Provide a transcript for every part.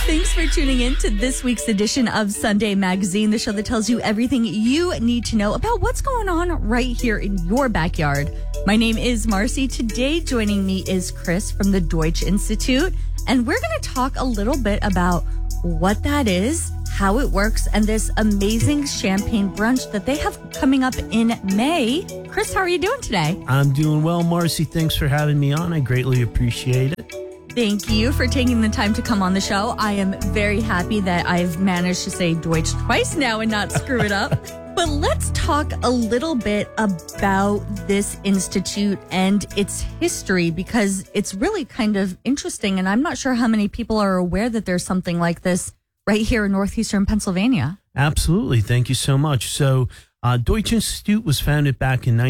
Thanks for tuning in to this week's edition of Sunday Magazine, the show that tells you everything you need to know about what's going on right here in your backyard. My name is Marcy. Today joining me is Chris from the Deutsch Institute, and we're going to talk a little bit about what that is, how it works, and this amazing champagne brunch that they have coming up in May. Chris, how are you doing today? I'm doing well, Marcy. Thanks for having me on. I greatly appreciate it. Thank you for taking the time to come on the show. I am very happy that I've managed to say Deutsch twice now and not screw it up. But let's talk a little bit about this institute and its history, because it's really kind of interesting. And I'm not sure how many people are aware that there's something like this right here in northeastern Pennsylvania. Absolutely. Thank you so much. So Deutsch Institute was founded back in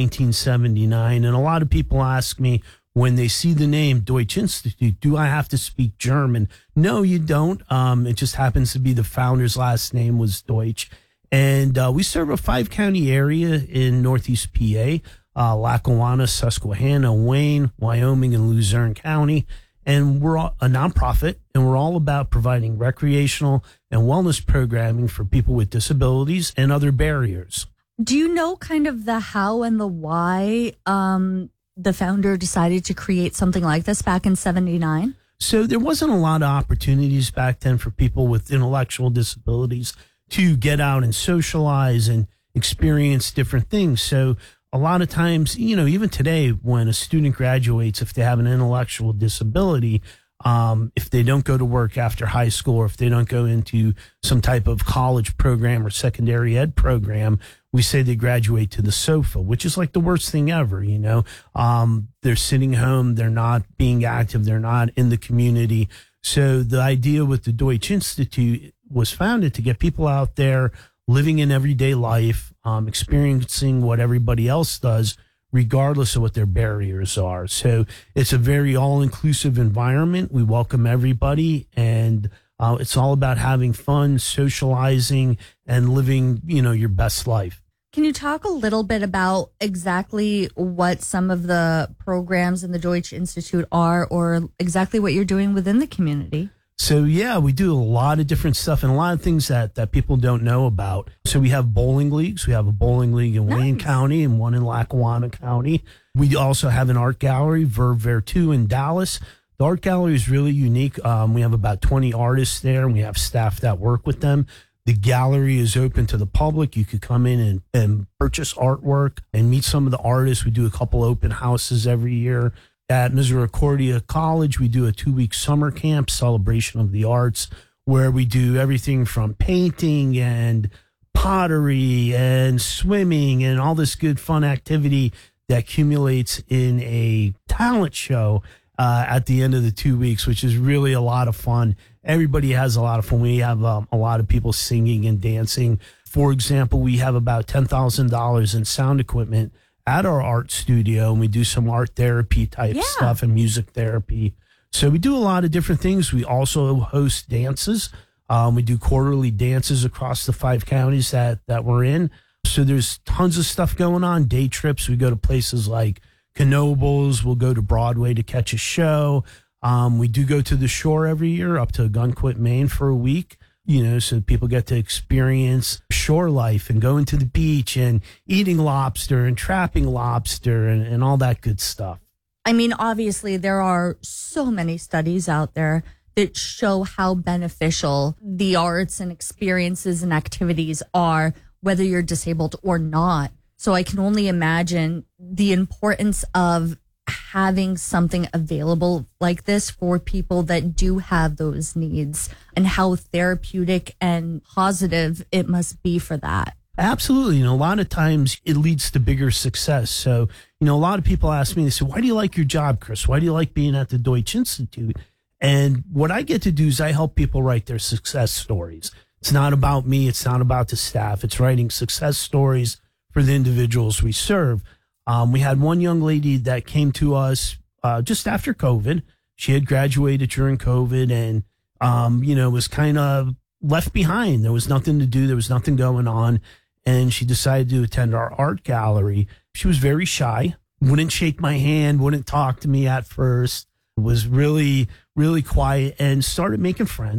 1979. And a lot of people ask me, when they see the name Deutsch Institute, do I have to speak German? No, you don't. It just happens to be the founder's last name was Deutsch. And we serve a 5-county area in Northeast PA, Lackawanna, Susquehanna, Wayne, Wyoming, and Luzerne County. And we're a nonprofit, and we're all about providing recreational and wellness programming for people with disabilities and other barriers. Do you know kind of the how and the why the founder decided to create something like this back in 79? So there wasn't a lot of opportunities back then for people with intellectual disabilities to get out and socialize and experience different things. So a lot of times, you know, even today, when a student graduates, if they have an intellectual disability, if they don't go to work after high school, or if they don't go into some type of college program or secondary ed program, we say they graduate to the sofa, which is like the worst thing ever, you know. They're sitting home, they're not being active, they're not in the community. So the idea with the Deutsch Institute was founded to get people out there living in everyday life, experiencing what everybody else does, regardless of what their barriers are. So it's a very all-inclusive environment. We welcome everybody, and it's all about having fun, socializing, and living, you know, your best life. Can you talk a little bit about exactly what some of the programs in the Deutsch Institute are, or exactly what you're doing within the community? So, yeah, we do a lot of different stuff and a lot of things that people don't know about. So we have bowling leagues. We have a bowling league in Wayne County and one in Lackawanna County. We also have an art gallery, Verve 2 in Dallas. The art gallery is really unique. We have about 20 artists there, and we have staff that work with them. The gallery is open to the public. You could come in and purchase artwork and meet some of the artists. We do a couple open houses every year. At Misericordia College, we do a 2-week summer camp, celebration of the arts, where we do everything from painting and pottery and swimming and all this good fun activity that accumulates in a talent show at the end of the 2 weeks, which is really a lot of fun. Everybody has a lot of fun. We have a lot of people singing and dancing. For example, we have about $10,000 in sound equipment at our art studio, and we do some art therapy type stuff and music therapy. So we do a lot of different things. We also host dances. We do quarterly dances across the 5 counties that we're in. So there's tons of stuff going on. Day trips. We go to places like Knoebels. We'll go to Broadway to catch a show. We do go to the shore every year up to Gunquit, Maine for a week, you know, so people get to experience shore life and going to the beach and eating lobster and trapping lobster and all that good stuff. I mean, obviously, there are so many studies out there that show how beneficial the arts and experiences and activities are, whether you're disabled or not. So I can only imagine the importance of having something available like this for people that do have those needs, and how therapeutic and positive it must be for that. Absolutely. You know, a lot of times it leads to bigger success. So, you know, a lot of people ask me, they say, why do you like your job, Chris? Why do you like being at the Deutsch Institute? And what I get to do is I help people write their success stories. It's not about me. It's not about the staff. It's writing success stories for the individuals we serve. We had one young lady that came to us just after COVID. She had graduated during COVID and, you know, was kind of left behind. There was nothing to do. There was nothing going on. And she decided to attend our art gallery. She was very shy, wouldn't shake my hand, wouldn't talk to me at first, was really, really quiet, and started making friends.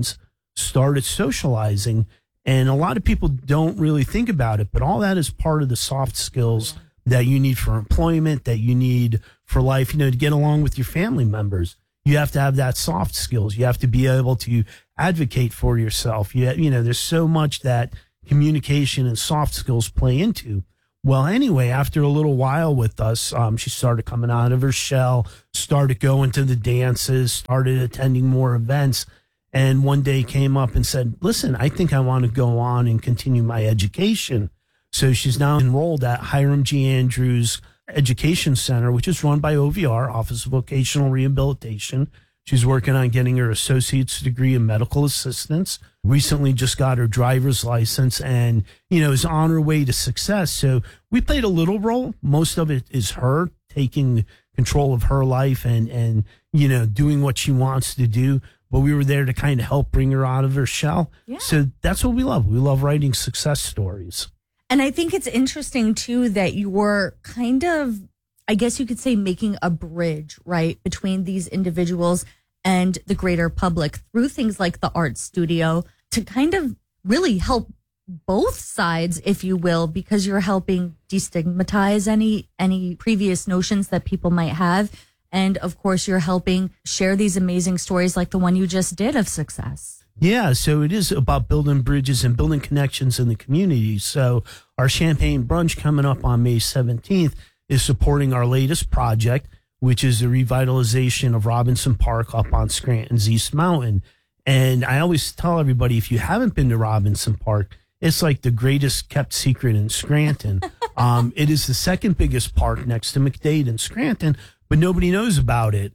started socializing. And a lot of people don't really think about it, but all that is part of the soft skills that you need for employment, that you need for life, to get along with your family members. You have to have that soft skills. You have to be able to advocate for yourself. There's so much that communication and soft skills play into. Well, anyway, after a little while with us, she started coming out of her shell, started going to the dances, started attending more events, and one day came up and said, listen, I think I want to go on and continue my education. So she's now enrolled at Hiram G. Andrews Education Center, which is run by OVR, Office of Vocational Rehabilitation. She's working on getting her associate's degree in medical assistance. Recently just got her driver's license and, is on her way to success. So we played a little role. Most of it is her taking control of her life and doing what she wants to do. But we were there to kind of help bring her out of her shell. Yeah. So that's what we love. We love writing success stories. And I think it's interesting, too, that you're kind of, I guess you could say, making a bridge, right, between these individuals and the greater public through things like the art studio to kind of really help both sides, if you will, because you're helping destigmatize any previous notions that people might have. And, of course, you're helping share these amazing stories like the one you just did of success. Yeah, so it is about building bridges and building connections in the community. So our Champagne Brunch coming up on May 17th is supporting our latest project, which is the revitalization of Robinson Park up on Scranton's East Mountain. And I always tell everybody, if you haven't been to Robinson Park, it's like the greatest kept secret in Scranton. It is the second biggest park next to McDade in Scranton, but nobody knows about it.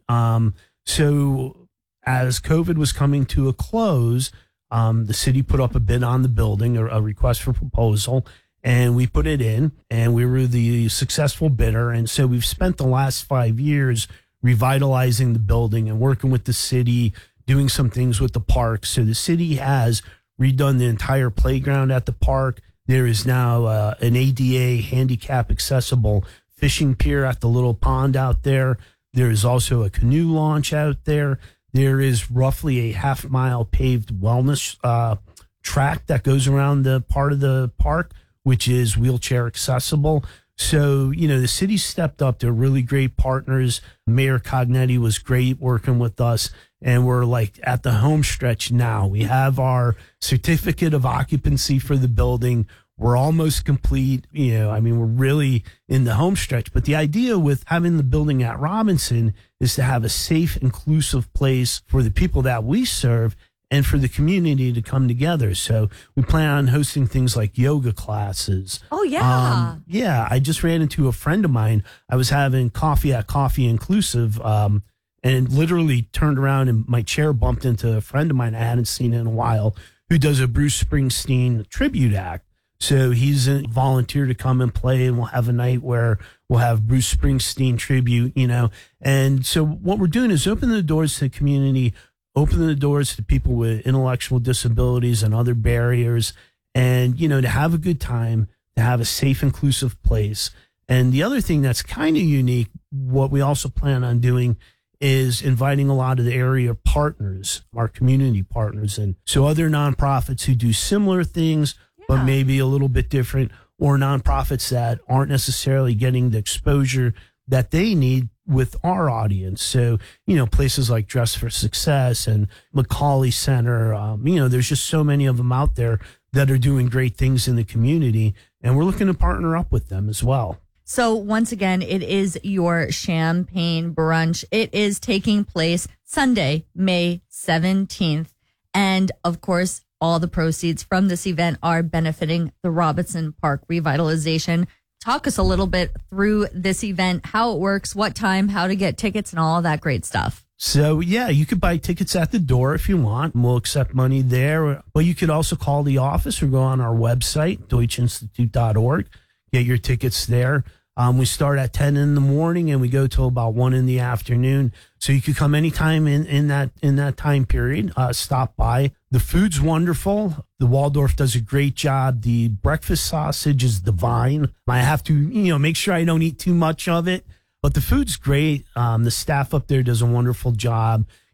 So as COVID was coming to a close, the city put up a bid on the building, a request for proposal, and we put it in, and we were the successful bidder. And so we've spent the last 5 years revitalizing the building and working with the city, doing some things with the park. So the city has redone the entire playground at the park. There is now an ADA handicap accessible fishing pier at the little pond out there. There is also a canoe launch out there. There is roughly a half-mile paved wellness track that goes around the part of the park, which is wheelchair accessible. So, the city stepped up. They're really great partners. Mayor Cognetti was great working with us, and we're like at the home stretch now. We have our certificate of occupancy for the building. We're almost complete. We're really in the home stretch. But the idea with having the building at Robinson is to have a safe, inclusive place for the people that we serve and for the community to come together. So we plan on hosting things like yoga classes. Oh, yeah. I just ran into a friend of mine. I was having coffee at Coffee Inclusive and literally turned around and my chair bumped into a friend of mine I hadn't seen in a while who does a Bruce Springsteen tribute act. So he's a volunteer to come and play, and we'll have a night where we'll have Bruce Springsteen tribute, And so what we're doing is opening the doors to the community, opening the doors to people with intellectual disabilities and other barriers, and, to have a good time, to have a safe, inclusive place. And the other thing that's kind of unique, what we also plan on doing is inviting a lot of the area partners, our community partners, and so other nonprofits who do similar things, but maybe a little bit different, or nonprofits that aren't necessarily getting the exposure that they need with our audience. So, places like Dress for Success and Macaulay Center, there's just so many of them out there that are doing great things in the community, and we're looking to partner up with them as well. So once again, it is your Champagne Brunch. It is taking place Sunday, May 17th. And of course, all the proceeds from this event are benefiting the Robinson Park revitalization. Talk us a little bit through this event, how it works, what time, how to get tickets, and all that great stuff. So, you could buy tickets at the door if you want. We'll accept money there. But you could also call the office or go on our website, deutschinstitute.org, get your tickets there. We start at 10 in the morning and we go till about 1 in the afternoon. So you could come anytime in that time period, stop by. The food's wonderful. The Waldorf does a great job. The breakfast sausage is divine. I have to, make sure I don't eat too much of it, but the food's great. The staff up there does a wonderful job.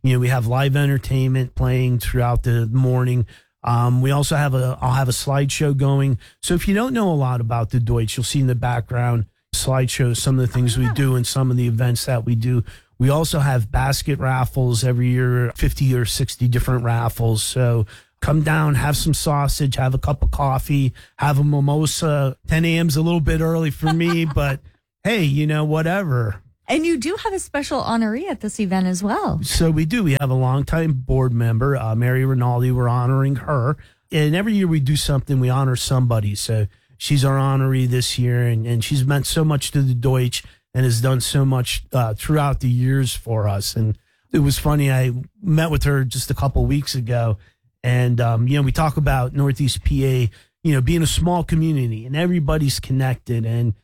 We have live entertainment playing throughout the morning. We also I'll have a slideshow going. So if you don't know a lot about the Deutsch, you'll see in the background slideshows, some of the things we do and some of the events that we do. We also have basket raffles every year, 50 or 60 different raffles. So come down, have some sausage, have a cup of coffee, have a mimosa. 10 a.m. is a little bit early for me, but hey, whatever. And you do have a special honoree at this event as well. So we do. We have a longtime board member, Mary Rinaldi. We're honoring her. And every year we do something, we honor somebody. So she's our honoree this year, and she's meant so much to the Deutsch and has done so much throughout the years for us. And it was funny. I met with her just a couple of weeks ago, and, we talk about Northeast PA, being a small community and everybody's connected. And,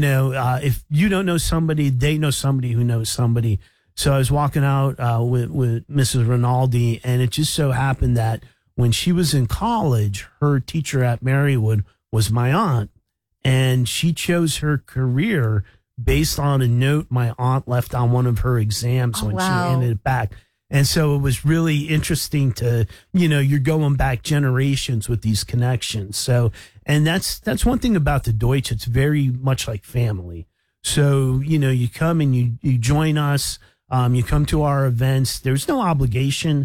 if you don't know somebody, they know somebody who knows somebody. So I was walking out with Mrs. Rinaldi, and it just so happened that when she was in college, her teacher at Marywood was my aunt, and she chose her career based on a note my aunt left on one of her exams when she handed it back. And so it was really interesting to, you're going back generations with these connections. So, and that's one thing about the Deutsch. It's very much like family. So, you come and you join us, you come to our events. There's no obligation.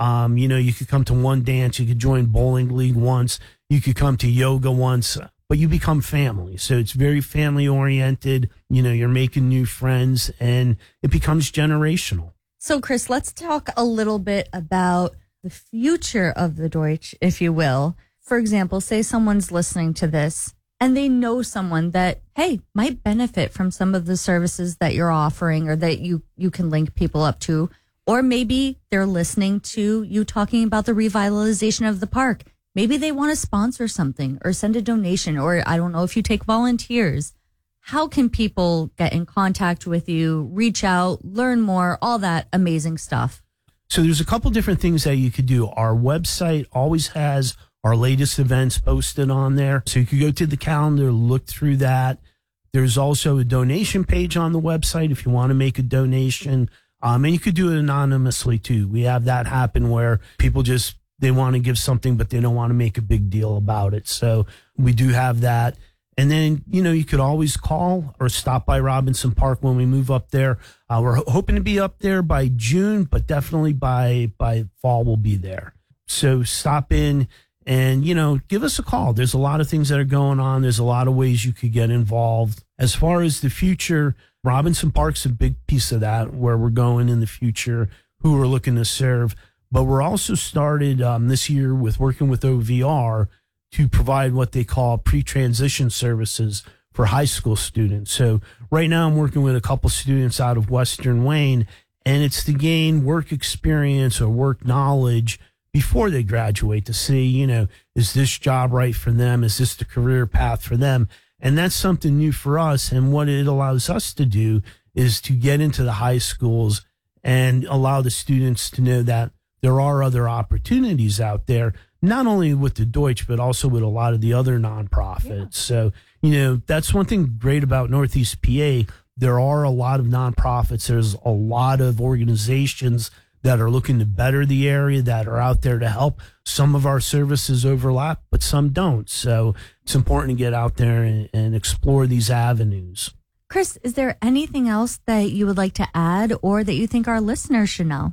You could come to one dance, you could join bowling league once, you could come to yoga once, but you become family. So it's very family oriented. You're making new friends, and it becomes generational. So, Chris, let's talk a little bit about the future of the Deutsch, if you will. For example, say someone's listening to this and they know someone that, hey, might benefit from some of the services that you're offering or that you can link people up to. Or maybe they're listening to you talking about the revitalization of the park. Maybe they want to sponsor something or send a donation, or I don't know if you take volunteers. How can people get in contact with you, reach out, learn more, all that amazing stuff? So there's a couple different things that you could do. Our website always has our latest events posted on there. So you could go to the calendar, look through that. There's also a donation page on the website if you want to make a donation. And you could do it anonymously too. We have that happen where people they want to give something, but they don't want to make a big deal about it. So we do have that. And then, you could always call or stop by Robinson Park when we move up there. We're hoping to be up there by June, but definitely by fall we'll be there. So stop in and, give us a call. There's a lot of things that are going on. There's a lot of ways you could get involved. As far as the future, Robinson Park's a big piece of that, where we're going in the future, who we're looking to serve. But we're also started this year with working with OVR to provide what they call pre-transition services for high school students. So right now I'm working with a couple students out of Western Wayne, and it's to gain work experience or work knowledge before they graduate to see, is this job right for them? Is this the career path for them? And that's something new for us. And what it allows us to do is to get into the high schools and allow the students to know that there are other opportunities out there, not only with the Deutsch, but also with a lot of the other nonprofits. Yeah. So, that's one thing great about Northeast PA. There are a lot of nonprofits. There's a lot of organizations that are looking to better the area, that are out there to help. Some of our services overlap, but some don't. So it's important to get out there and explore these avenues. Chris, is there anything else that you would like to add or that you think our listeners should know?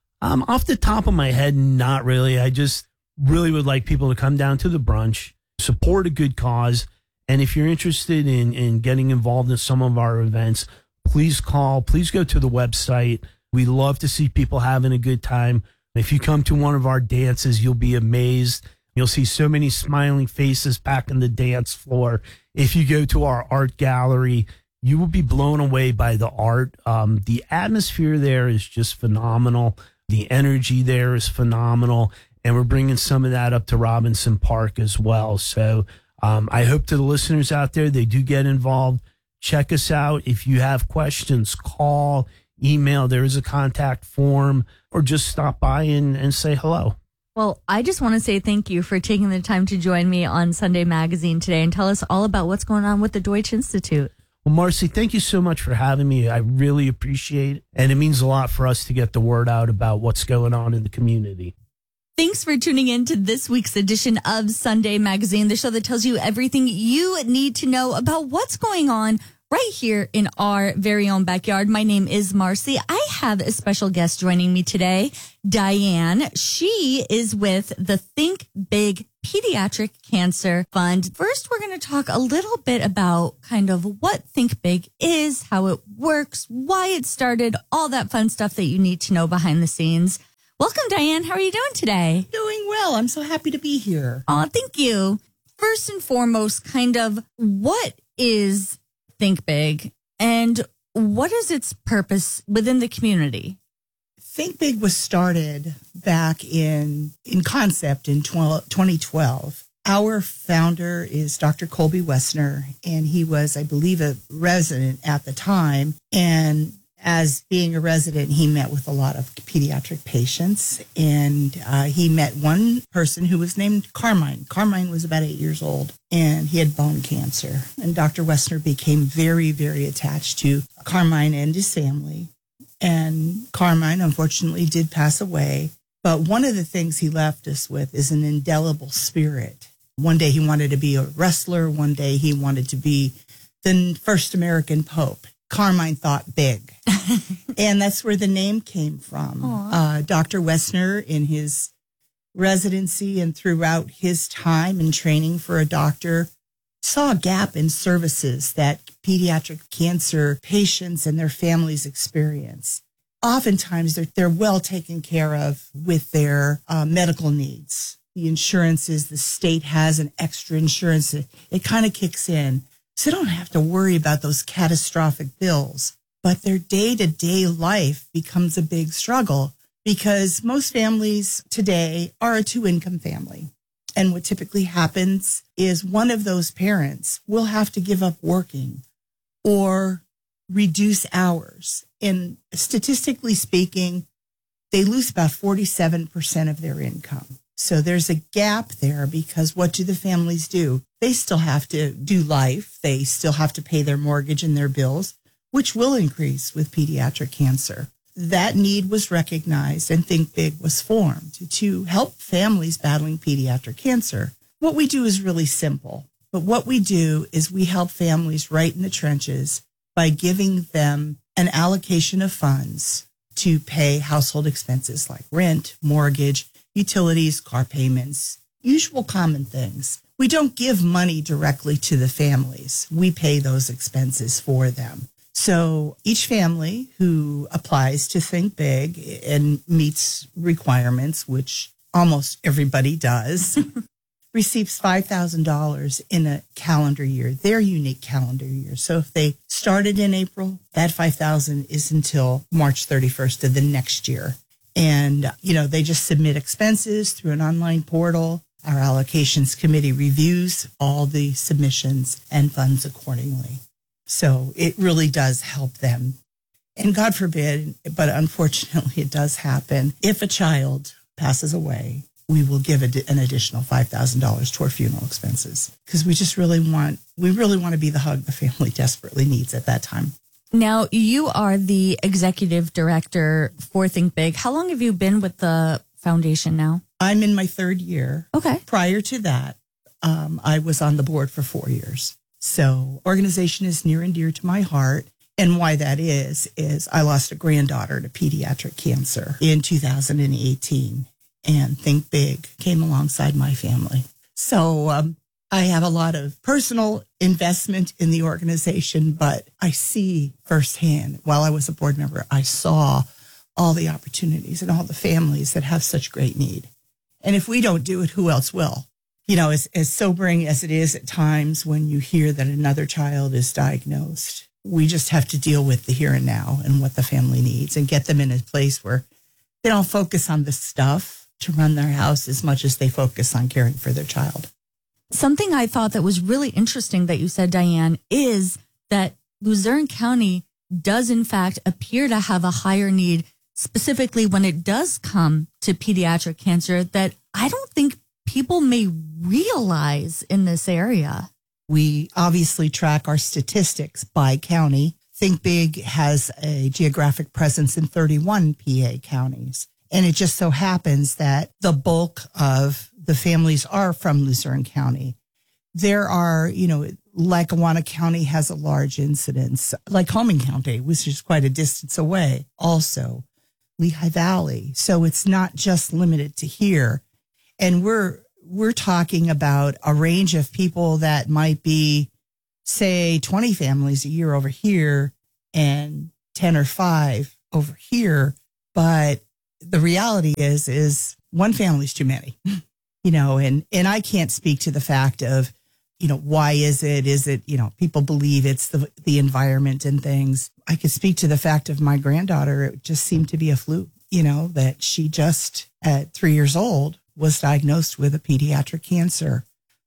Off the top of my head, not really. I just really would like people to come down to the brunch, support a good cause. And if you're interested in getting involved in some of our events, please call, please go to the website. We love to see people having a good time. If you come to one of our dances, you'll be amazed. You'll see so many smiling faces back on the dance floor. If you go to our art gallery, you will be blown away by the art. The atmosphere there is just phenomenal. The energy there is phenomenal. And we're bringing some of that up to Robinson Park as well. So I hope to the listeners out there, they do get involved. Check us out. If you have questions, call, email. There is a contact form, or just stop by and say hello. Well, I just want to say thank you for taking the time to join me on Sunday Magazine today and tell us all about what's going on with the Deutsch Institute. Well, Marcy, thank you so much for having me. I really appreciate it. And it means a lot for us to get the word out about what's going on in the community. Thanks for tuning in to this week's edition of Sunday Magazine, the show that tells you everything you need to know about what's going on right here in our very own backyard. My name is Marcy. I have a special guest joining me today, Diane. She is with the Think Big Pediatric Cancer Fund. First, we're going to talk a little bit about kind of what Think Big is, how it works, why it started, all that fun stuff that you need to know behind the scenes. Welcome, Diane. How are you doing today? Doing well. I'm so happy to be here. Oh, thank you. First and foremost, kind of what is Think Big and what is its purpose within the community? Think Big was started back in concept in 2012. Our founder is Dr. Colby Wessner, and he was, I believe, a resident at the time. And as being a resident, he met with a lot of pediatric patients, and he met one person who was named Carmine. Carmine was about 8 years old, and he had bone cancer. And Dr. Wessner became very, very attached to Carmine and his family. And Carmine, unfortunately, did pass away. But one of the things he left us with is an indelible spirit. One day he wanted to be a wrestler. One day he wanted to be the first American Pope. Carmine thought big. And that's where the name came from. Dr. Wessner, in his residency and throughout his time in training for a doctor, saw a gap in services that pediatric cancer patients and their families experience. Oftentimes, they're well taken care of with their medical needs. The insurances, the state has an extra insurance. It kind of kicks in. So they don't have to worry about those catastrophic bills. But their day-to-day life becomes a big struggle because most families today are a two-income family. And what typically happens is one of those parents will have to give up working or reduce hours. And statistically speaking, they lose about 47% of their income. So there's a gap there because what do the families do? They still have to do life. They still have to pay their mortgage and their bills, which will increase with pediatric cancer. That need was recognized and Think Big was formed to help families battling pediatric cancer. What we do is really simple, but what we do is we help families right in the trenches by giving them an allocation of funds to pay household expenses like rent, mortgage, utilities, car payments, usual common things. We don't give money directly to the families. We pay those expenses for them. So each family who applies to Think Big and meets requirements, which almost everybody does, receives $5,000 in a calendar year, their unique calendar year. So if they started in April, that $5,000 is until March 31st of the next year. And, they just submit expenses through an online portal. Our allocations committee reviews all the submissions and funds accordingly. So it really does help them. And God forbid, but unfortunately it does happen. If a child passes away, we will give an additional $5,000 toward funeral expenses because we really want to be the hug the family desperately needs at that time. Now, you are the executive director for Think Big. How long have you been with the foundation now? I'm in my third year. Okay. Prior to that, I was on the board for 4 years. So organization is near and dear to my heart. And why that is I lost a granddaughter to pediatric cancer in 2018. And Think Big came alongside my family. So I have a lot of personal investment in the organization, but I see firsthand, while I was a board member, I saw all the opportunities and all the families that have such great need. And if we don't do it, who else will? As sobering as it is at times when you hear that another child is diagnosed, we just have to deal with the here and now and what the family needs and get them in a place where they don't focus on the stuff to run their house as much as they focus on caring for their child. Something I thought that was really interesting that you said, Diane, is that Luzerne County does in fact appear to have a higher need, specifically when it does come to pediatric cancer, that I don't think people may realize in this area. We obviously track our statistics by county. Think Big has a geographic presence in 31 PA counties. And it just so happens that the bulk of the families are from Luzerne County. There are, Lackawanna County has a large incidence, Lycoming County, which is quite a distance away. Also, Lehigh Valley. So it's not just limited to here. And we're talking about a range of people that might be, say, 20 families a year over here and 10 or 5 over here. But the reality is one family's too many, and I can't speak to the fact of, why is it, people believe it's the environment and things. I could speak to the fact of my granddaughter. It just seemed to be a fluke, that she just at 3 years old was diagnosed with a pediatric cancer.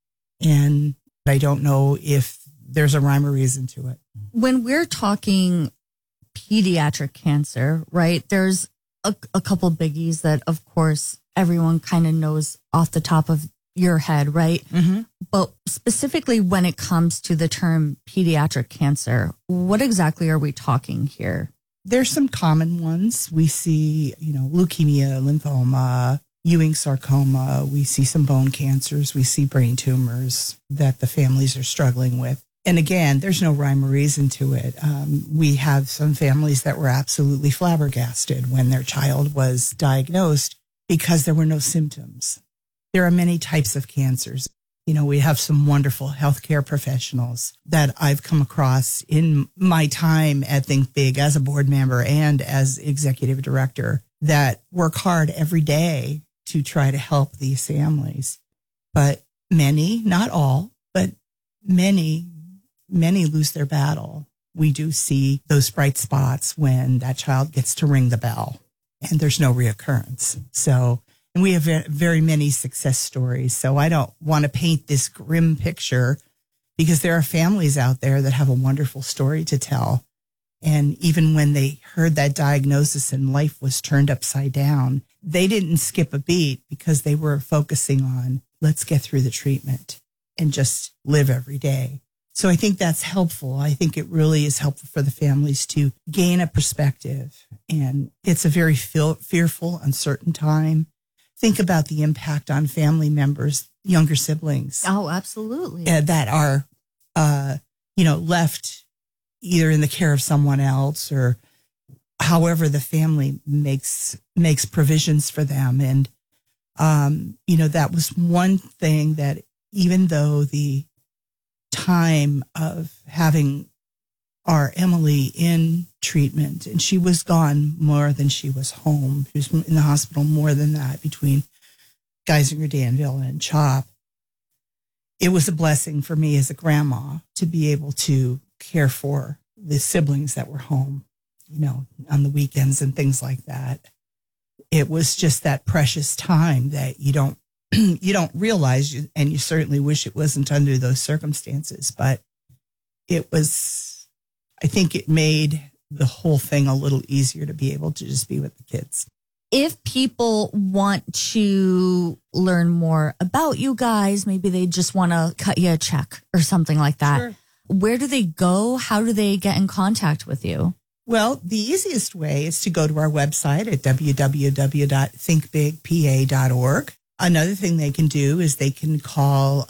And I don't know if there's a rhyme or reason to it. When we're talking pediatric cancer, right, there's a couple biggies that, of course, everyone kind of knows off the top of your head, right? Mm-hmm. But specifically when it comes to the term pediatric cancer, what exactly are we talking here? There's some common ones. We see, leukemia, lymphoma, Ewing sarcoma. We see some bone cancers. We see brain tumors that the families are struggling with. And again, there's no rhyme or reason to it. We have some families that were absolutely flabbergasted when their child was diagnosed because there were no symptoms. There are many types of cancers. We have some wonderful healthcare professionals that I've come across in my time at Think Big as a board member and as executive director that work hard every day to try to help these families. But many, not all, but many lose their battle. We do see those bright spots when that child gets to ring the bell and there's no reoccurrence. And we have very many success stories. So I don't want to paint this grim picture because there are families out there that have a wonderful story to tell. And even when they heard that diagnosis and life was turned upside down, they didn't skip a beat because they were focusing on, let's get through the treatment and just live every day. So I think that's helpful. I think it really is helpful for the families to gain a perspective. And it's a very fearful, uncertain time. Think about the impact on family members, younger siblings. Oh, absolutely. That are, left either in the care of someone else or however the family makes provisions for them. And, that was one thing that even though the time of having our Emily in treatment, and she was gone more than she was home. She was in the hospital more than that between Geisinger, Danville, and CHOP. It was a blessing for me as a grandma to be able to care for the siblings that were home, on the weekends and things like that. It was just that precious time that you don't realize, and you certainly wish it wasn't under those circumstances, but I think it made the whole thing a little easier to be able to just be with the kids. If people want to learn more about you guys, maybe they just want to cut you a check or something like that. Sure. Where do they go? How do they get in contact with you? Well, the easiest way is to go to our website at www.thinkbigpa.org. Another thing they can do is they can call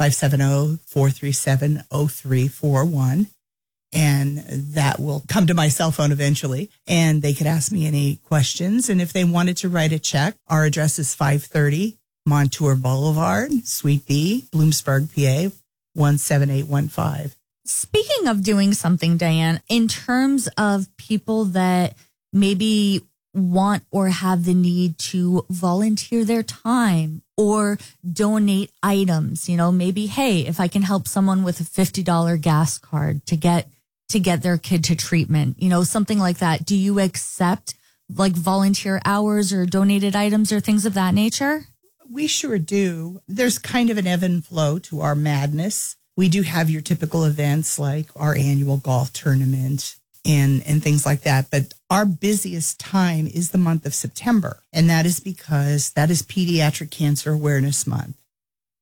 570-437-0341. And that will come to my cell phone eventually. And they could ask me any questions. And if they wanted to write a check, our address is 530 Montour Boulevard, Suite B, Bloomsburg, PA, 17815. Speaking of doing something, Diane, in terms of people that maybe want or have the need to volunteer their time or donate items, maybe, hey, if I can help someone with a $50 gas card to get their kid to treatment, something like that. Do you accept volunteer hours or donated items or things of that nature? We sure do. There's kind of an ebb and flow to our madness. We do have your typical events like our annual golf tournament and things like that. But our busiest time is the month of September. And that is because that is Pediatric Cancer Awareness Month.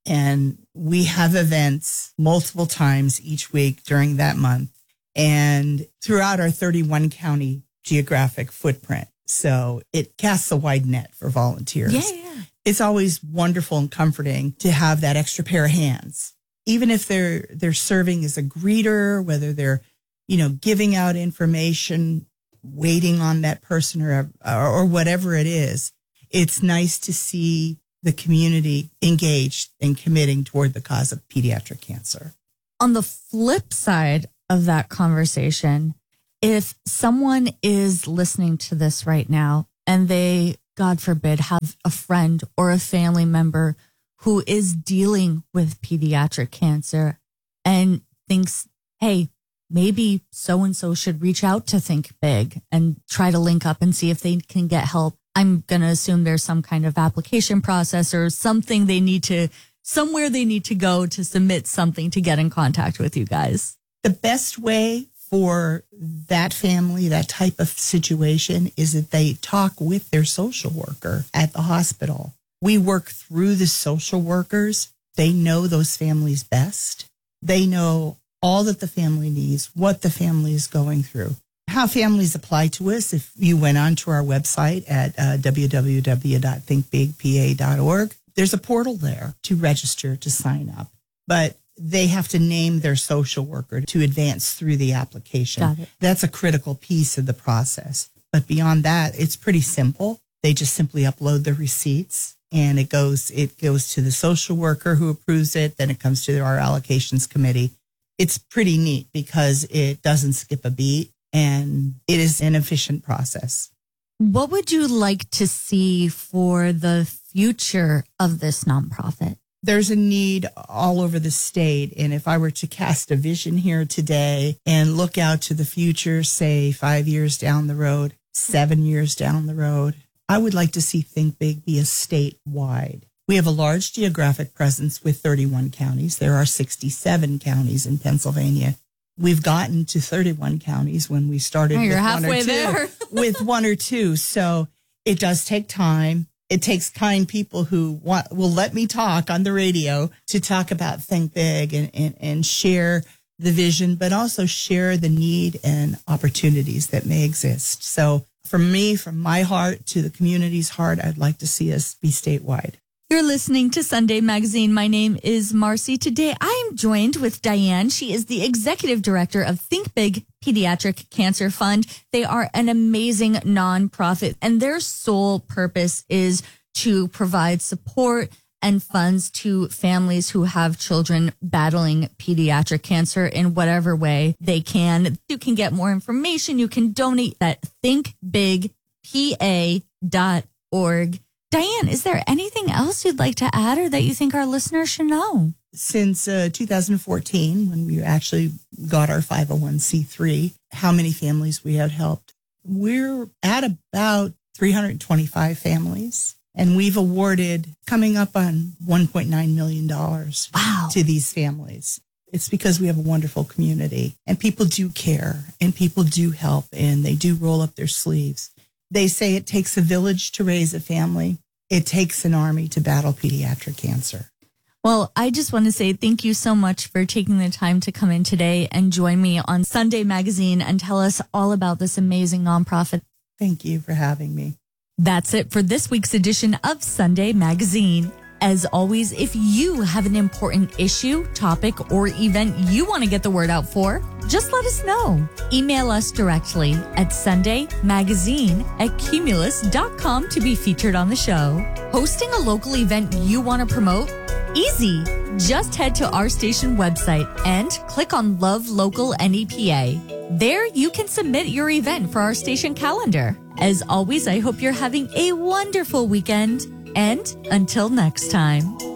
And we have events multiple times each week during that month and throughout our 31 county geographic footprint. So it casts a wide net for volunteers. Yeah. It's always wonderful and comforting to have that extra pair of hands, even if they're serving as a greeter, whether they're, giving out information, waiting on that person or whatever it is. It's nice to see the community engaged and committing toward the cause of pediatric cancer. On the flip side of that conversation, if someone is listening to this right now and they, God forbid, have a friend or a family member who is dealing with pediatric cancer and thinks, hey, maybe so-and-so should reach out to Think Big and try to link up and see if they can get help. I'm going to assume there's some kind of application process or somewhere they need to go to submit something to get in contact with you guys. The best way for that family, that type of situation, is that they talk with their social worker at the hospital. We work through the social workers. They know those families best. They know all that the family needs, what the family is going through. How families apply to us, if you went onto our website at www.thinkbigpa.org, there's a portal there to register, to sign up. But they have to name their social worker to advance through the application. Got it. That's a critical piece of the process. But beyond that, it's pretty simple. They just simply upload the receipts and it goes to the social worker who approves it. Then it comes to our allocations committee. It's pretty neat because it doesn't skip a beat and it is an efficient process. What would you like to see for the future of this nonprofit? There's a need all over the state. And if I were to cast a vision here today and look out to the future, say 5 years down the road, 7 years down the road, I would like to see Think Big be a statewide. We have a large geographic presence with 31 counties. There are 67 counties in Pennsylvania. We've gotten to 31 counties when we started You're with halfway there. with one or two. So it does take time. It takes kind people who will let me talk on the radio to talk about Think Big and share the vision, but also share the need and opportunities that may exist. So from me, from my heart to the community's heart, I'd like to see us be statewide. You're listening to Sunday Magazine. My name is Marcy. Today, I am joined with Diane. She is the executive director of Think Big Pediatric Cancer Fund. They are an amazing nonprofit, and their sole purpose is to provide support and funds to families who have children battling pediatric cancer in whatever way they can. You can get more information. You can donate at thinkbigpa.org. Diane, is there anything else you'd like to add or that you think our listeners should know? Since 2014, when we actually got our 501c3, how many families we have helped? We're at about 325 families, and we've awarded coming up on $1.9 million to these families. It's because we have a wonderful community, and people do care, and people do help, and they do roll up their sleeves. They say it takes a village to raise a family. It takes an army to battle pediatric cancer. Well, I just want to say thank you so much for taking the time to come in today and join me on Sunday Magazine and tell us all about this amazing nonprofit. Thank you for having me. That's it for this week's edition of Sunday Magazine. As always, if you have an important issue, topic, or event you want to get the word out for, just let us know. Email us directly at sundaymagazine@cumulus.com to be featured on the show. Hosting a local event you want to promote? Easy. Just head to our station website and click on Love Local NEPA. There you can submit your event for our station calendar. As always, I hope you're having a wonderful weekend. And until next time.